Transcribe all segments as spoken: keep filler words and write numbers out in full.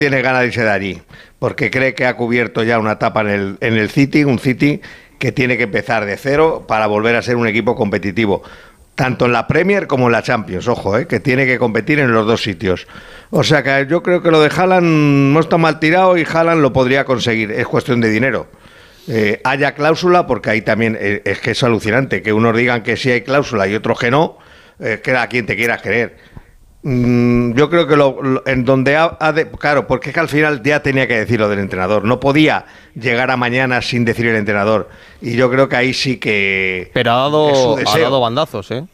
tiene ganas de irse de allí, porque cree que ha cubierto ya una etapa en el, en el City, un City que tiene que empezar de cero para volver a ser un equipo competitivo, tanto en la Premier como en la Champions, ojo, eh, que tiene que competir en los dos sitios. O sea que yo creo que lo de Haaland no está mal tirado y Haaland lo podría conseguir, es cuestión de dinero. Eh, haya cláusula, porque ahí también eh, es que es alucinante, que unos digan que sí hay cláusula y otros que no, eh, que a quien te quieras creer. Yo creo que lo, lo, en donde ha, ha de, claro, porque es que al final ya tenía que decir lo del entrenador, no podía llegar a mañana sin decir el entrenador, y yo creo que ahí sí que pero ha dado, ha dado bandazos, ¿eh?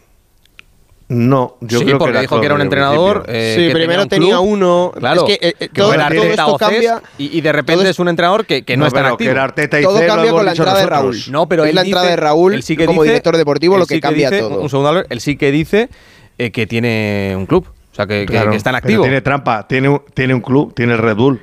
No, yo sí, creo porque que dijo que era un entrenador. Eh, sí, que primero tenía, tenía uno. Claro, es que, eh, que todo, era todo esto cambia. Y, y de repente es, es un entrenador que, que no, no está activo. Que era Arteta y todo C, cambia con la entrada de Raúl. No, pero es él la dice, entrada de Raúl él sí que como dice, director deportivo lo que, sí que cambia dice, todo. Un segundo, Albert, él sí que dice eh, que tiene un club. O sea, que, claro, que, que está en activo. Tiene trampa, tiene un, tiene un club, tiene el Red Bull.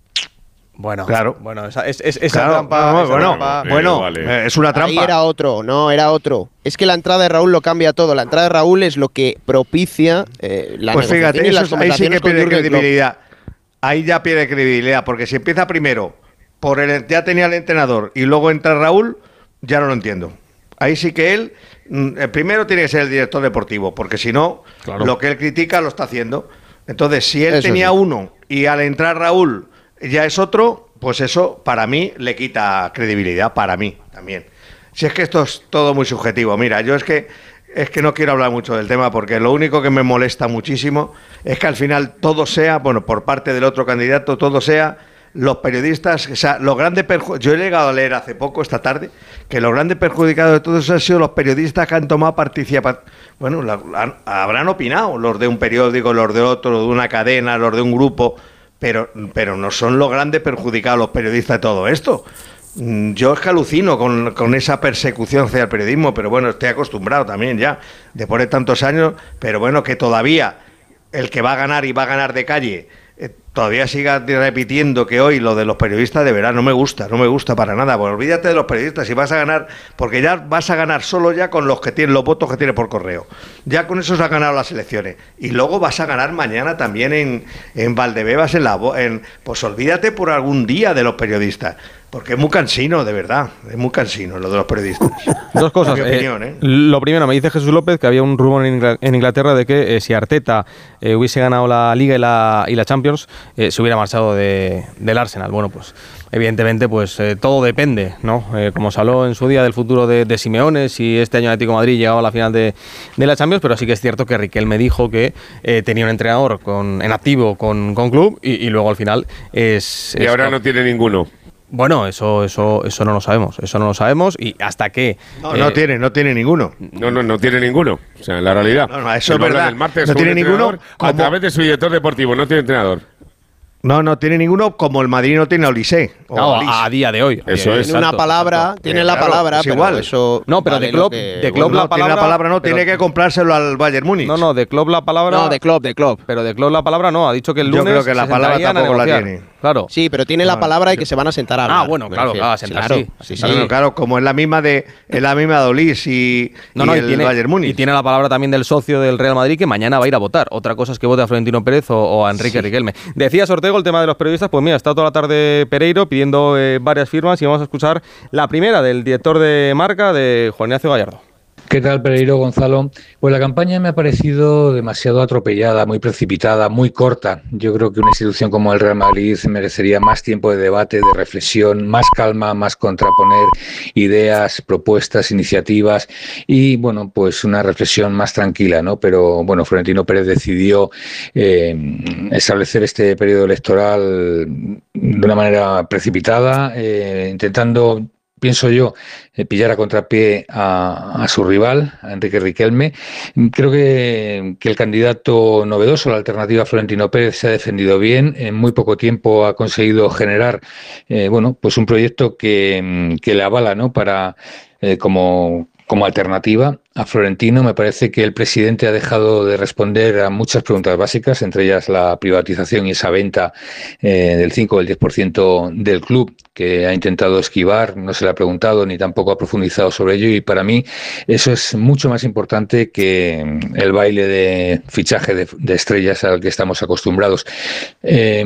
Bueno, claro. Bueno, esa, es, es, esa claro, trampa. No, esa bueno, trampa bueno, vale. Es una trampa. Ahí era otro, no, era otro. Es que la entrada de Raúl lo cambia todo. La entrada de Raúl es lo que propicia eh, la pues fíjate, y las eso, ahí sí que pierde Jürgen credibilidad. Klopp. Ahí ya pierde credibilidad, porque si empieza primero, por el, ya tenía el entrenador, y luego entra Raúl, ya no lo entiendo. Ahí sí que él, el primero tiene que ser el director deportivo, porque si no, claro, lo que él critica lo está haciendo. Entonces, si él eso tenía sí. uno y al entrar Raúl ya es otro, pues eso para mí le quita credibilidad, para mí también. Si es que esto es todo muy subjetivo. Mira, yo es que es que no quiero hablar mucho del tema, porque lo único que me molesta muchísimo es que al final todo sea, bueno, por parte del otro candidato, todo sea los periodistas, o sea, los grandes perju- yo he llegado a leer hace poco, esta tarde, que los grandes perjudicados de todo eso han sido los periodistas que han tomado participación. Bueno, la, han, habrán opinado los de un periódico, los de otro, los de una cadena, los de un grupo, pero, pero no son los grandes perjudicados los periodistas de todo esto. Yo es que alucino con, con esa persecución hacia el periodismo, pero bueno, estoy acostumbrado también ya, después de tantos años, pero bueno, que todavía el que va a ganar y va a ganar de calle, eh, todavía siga repitiendo que hoy lo de los periodistas, de verdad, no me gusta, no me gusta para nada, pues olvídate de los periodistas, si vas a ganar, porque ya vas a ganar solo ya con los que tienen los votos que tienes por correo, ya con eso se han ganado las elecciones, y luego vas a ganar mañana también en, en Valdebebas, en la, en, pues olvídate por algún día de los periodistas. Porque es muy cansino, de verdad. Es muy cansino lo de los periodistas. Dos cosas. Mi opinión, ¿eh? Lo primero, me dice Jesús López que había un rumor en Inglaterra de que eh, si Arteta eh, hubiese ganado la Liga y la, y la Champions, eh, se hubiera marchado de, del Arsenal. Bueno, pues evidentemente pues eh, todo depende, ¿no? Eh, como se habló en su día del futuro de, de Simeone, si este año Atlético de Madrid llegaba a la final de, de la Champions, pero sí que es cierto que Riquelme dijo que eh, tenía un entrenador con, en activo con, con club y, y luego al final es... Y es ahora no, no tiene ninguno. Bueno, eso, eso, eso no lo sabemos, eso no lo sabemos y hasta que... No, eh, no tiene, no tiene ninguno. No, no, no tiene ninguno. O sea, en la realidad. No, no, eso es verdad. El martes no tiene ninguno. A través de su director deportivo, no tiene entrenador. No, no tiene ninguno, como el Madrid no tiene a Olise. No, a día de hoy. Eso es. Tiene una palabra, exacto. tiene la claro, palabra, es pero igual. eso... No, pero vale de Klopp, que, de Klopp bueno, la no, palabra... tiene la palabra no, pero, tiene que comprárselo al Bayern Múnich. No, no, de Klopp la palabra... No, de Klopp, de Klopp. Pero de Klopp la palabra no, ha dicho que el lunes... Yo creo que la palabra tampoco la tiene. Claro. Sí, pero tiene la palabra y que se van a sentar a hablar. Ah, bueno, claro, claro, a sentar, claro, sí. sí, sí. Claro, claro, como es la misma de es la misma de Olise y, no, no, y y el tiene, Bayern Múnich. Y tiene la palabra también del socio del Real Madrid que mañana va a ir a votar. Otra cosa es que vote a Florentino Pérez o, o a Enrique sí. Riquelme. Decía Ortego el tema de los periodistas, pues mira, está toda la tarde Pereiro pidiendo eh, varias firmas y vamos a escuchar la primera del director de Marca, de Juan Ignacio Gallardo. ¿Qué tal, Pereiro, Gonzalo? Pues la campaña me ha parecido demasiado atropellada, muy precipitada, muy corta. Yo creo que una institución como el Real Madrid merecería más tiempo de debate, de reflexión, más calma, más contraponer ideas, propuestas, iniciativas y, bueno, pues una reflexión más tranquila, ¿no? Pero, bueno, Florentino Pérez decidió eh, establecer este periodo electoral de una manera precipitada, eh, intentando... pienso yo, eh, pillar a contrapié a, a su rival, a Enrique Riquelme. Creo que, que el candidato novedoso, la alternativa Florentino Pérez, se ha defendido bien. En muy poco tiempo ha conseguido generar eh, bueno, pues un proyecto que, que le avala, ¿no? Para eh, como... Como alternativa a Florentino, me parece que el presidente ha dejado de responder a muchas preguntas básicas, entre ellas la privatización y esa venta eh, del cinco o el diez por ciento del club, que ha intentado esquivar, no se le ha preguntado ni tampoco ha profundizado sobre ello, y para mí eso es mucho más importante que el baile de fichaje de, de estrellas al que estamos acostumbrados. Eh,